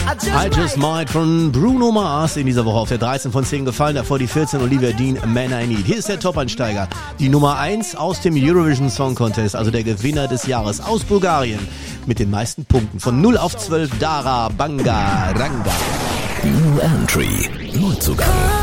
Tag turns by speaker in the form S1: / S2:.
S1: I Just Might von Bruno Mars in dieser Woche auf der 13 von 10 gefallen. Davor die 14 Olivia Dean, Man I Need. Hier ist der Top-Einsteiger, die Nummer 1 aus dem Eurovision Song Contest, also der Gewinner des Jahres aus Bulgarien mit den meisten Punkten. Von 0 auf 12 Dara Banga Ranga.
S2: New Entry, Neuzugang.